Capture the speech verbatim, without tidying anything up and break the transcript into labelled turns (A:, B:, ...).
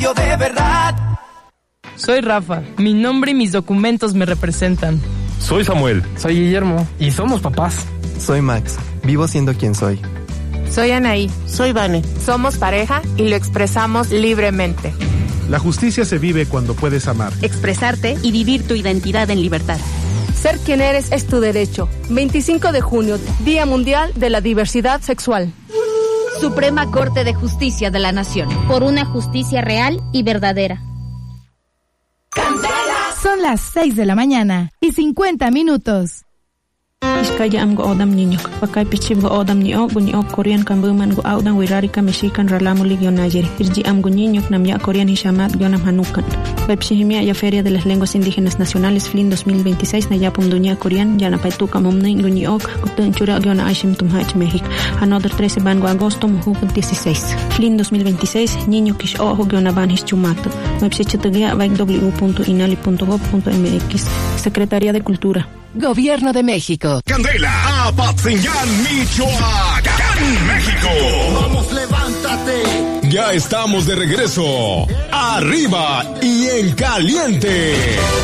A: Yo de verdad.
B: Soy Rafa, mi nombre y mis documentos me representan.
C: Soy Samuel.
D: Soy Guillermo y somos papás.
E: Soy Max, vivo siendo quien soy.
F: Soy Anaí.
G: Soy Vane.
F: Somos pareja y lo expresamos libremente.
H: La justicia se vive cuando puedes amar,
I: expresarte y vivir tu identidad en libertad.
J: Ser quien eres es tu derecho. veinticinco de junio, Día Mundial de la Diversidad Sexual.
I: Suprema Corte de Justicia de la Nación.
K: Por una justicia real y verdadera.
L: Son las seis de la mañana y cincuenta minutos.
M: Iskaya am go odam niñok, pakai pichim go odam niok, bunyok Korean kambuman go audang wirari kamishikan ralamulig yon ayeri. Irji am go niñok nam ya Korean hishamat yonam hanukan. Webshihimia ya Feria de las Lenguas Indígenas Nacionales F L I N dos mil veintiséis na yapum dunia Korean yana paituka mumning go niok, kutun chura yona aishim tumhach México. Another trece bango agosto muhuk dieciséis. F L I N dos mil veintiséis niño kish ojo yona ban hischumato. Webshichitugia vai w punto inali punto gov punto m x. Secretaría de Cultura.
N: Gobierno de México.
O: Candela, Apatzingán, Michoacán, México.
P: Vamos, levántate.
O: Ya estamos de regreso. Arriba y en caliente.